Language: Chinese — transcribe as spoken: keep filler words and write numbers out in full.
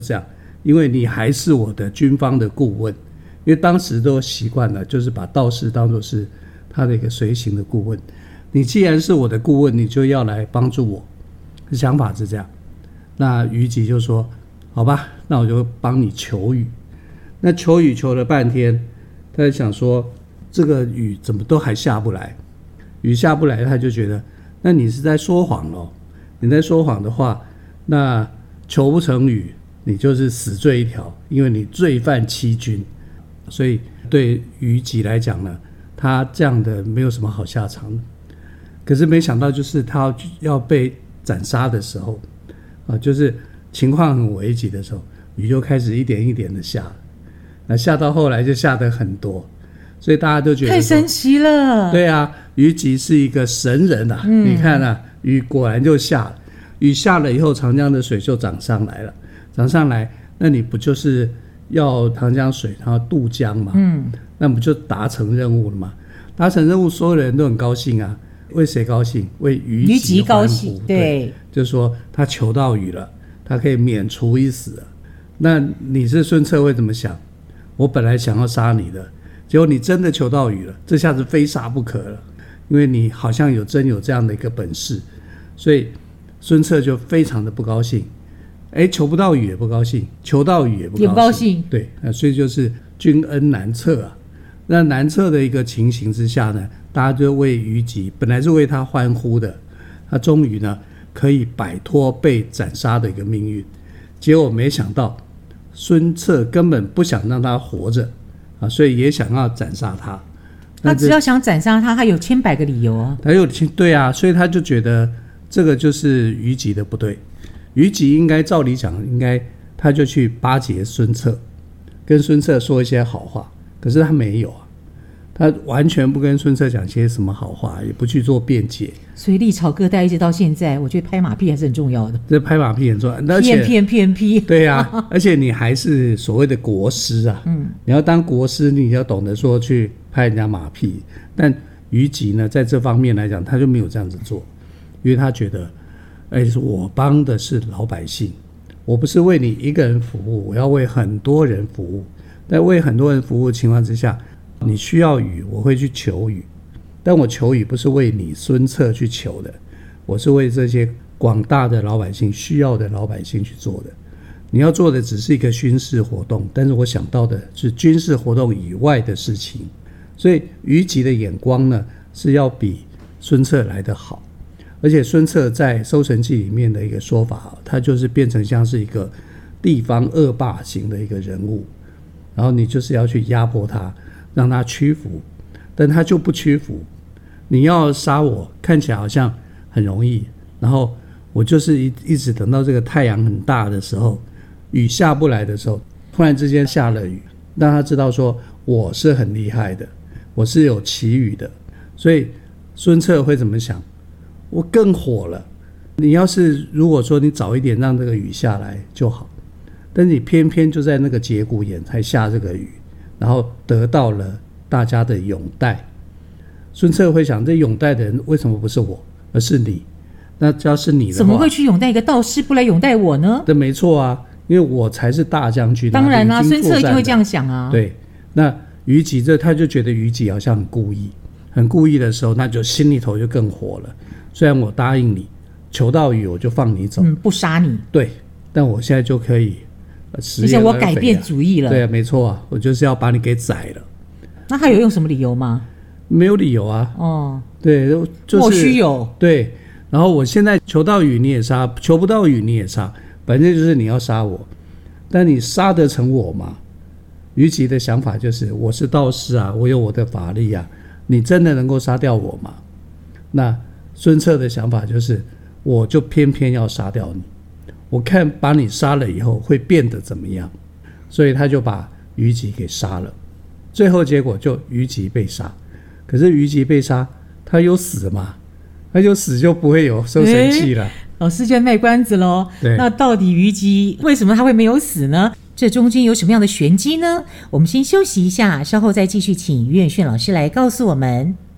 这样，因为你还是我的军方的顾问，因为当时都习惯了，就是把道士当作是他的一个随行的顾问。你既然是我的顾问，你就要来帮助我，想法是这样。那虞姬就说：“好吧，那我就帮你求雨。”那求雨求了半天，他就想说，这个雨怎么都还下不来？雨下不来，他就觉得，那你是在说谎咯。你在说谎的话，那求不成雨，你就是死罪一条，因为你罪犯欺君。所以对虞姬来讲呢，他这样的没有什么好下场的。可是没想到，就是他要被斩杀的时候，啊，就是情况很危急的时候，雨就开始一点一点的下了。那下到后来就下得很多，所以大家都觉得太神奇了。 对啊，虞姬是一个神人啊！嗯、你看啊，雨果然就下了，雨下了以后，长江的水就涨上来了，涨上来，那你不就是要长江水然后渡江嘛？嗯，那不就达成任务了嘛？达成任务，所有人都很高兴啊。为谁高兴？为虞姬高兴。对，对就是说他求到雨了，他可以免除一死了。那你是孙策会怎么想？我本来想要杀你的，结果你真的求到雨了，这下子非杀不可了，因为你好像有真有这样的一个本事，所以孙策就非常的不高兴。哎，求不到雨也不高兴，求到雨也不高兴，也不高兴。对，所以就是君恩难测啊。那难测的一个情形之下呢，大家就为虞姬，本来是为他欢呼的，他终于呢可以摆脱被斩杀的一个命运。结果没想到孙策根本不想让他活着啊，所以也想要斩杀他。 他只要想斩杀他，他有千百个理由啊。 他有对啊，所以他就觉得这个就是虞姬的不对。虞姬应该照理讲，应该他就去巴结孙策，跟孙策说一些好话。可是他没有啊，他完全不跟孙策讲些什么好话，也不去做辩解。 所以历朝各代一直到现在，我觉得拍马屁还是很重要的。 这拍马屁很重要，而且骗骗骗屁。 对啊，而且你还是所谓的国师啊，嗯，你要当国师，你要懂得说去拍人家马屁。但虞姬呢，在这方面来讲，他就没有这样子做，因为他觉得，哎，我帮的是老百姓，我不是为你一个人服务，我要为很多人服务。在为很多人服务的情况之下，你需要雨，我会去求雨，但我求雨不是为你孙策去求的，我是为这些广大的老百姓需要的老百姓去做的。你要做的只是一个军事活动，但是我想到的是军事活动以外的事情。所以虞姬的眼光呢，是要比孙策来得好。而且孙策在《搜神记》里面的一个说法，他就是变成像是一个地方恶霸型的一个人物，然后你就是要去压迫他，让他屈服，但他就不屈服。你要杀我，看起来好像很容易，然后我就是一一直等到这个太阳很大的时候，雨下不来的时候，突然之间下了雨，让他知道说我是很厉害的，我是有奇雨的。所以孙策会怎么想？我更火了。你要是如果说你早一点让这个雨下来就好，但是你偏偏就在那个节骨眼才下这个雨，然后得到了大家的拥戴。孙策会想，这拥戴的人为什么不是我，而是你？那只要是你的话， 怎么会去拥戴一个道士，不来拥戴我呢？ 对，没错啊，因为我才是大将军。 当然啦、啊，孙策一定会这样想啊。 对，那虞姬这他就觉得虞姬好像很故意，很故意的时候，那就心里头就更火了。虽然我答应你，求到雨我就放你走， 嗯，不杀你。 对，但我现在就可以食言而肥、啊、我改变主意了。 对啊，没错啊，我就是要把你给宰了。 那他有用什么理由吗？ 没有理由啊。 哦， 对，就是莫须有。 对，然后我现在求到雨你也杀，求不到雨你也杀，反正就是你要杀我，但你杀得成我吗？虞姬的想法就是，我是道士啊，我有我的法力啊，你真的能够杀掉我吗？那孙策的想法就是，我就偏偏要杀掉你，我看把你杀了以后会变得怎么样，所以他就把虞姬给杀了。最后结果就虞姬被杀。可是虞姬被杀，他有死吗？他有死就不会有收神器了。 老师就在卖关子咯。那到底虞姬为什么他会没有死呢？这中间有什么样的玄机呢？我们先休息一下，稍后再继续请于远炫老师来告诉我们。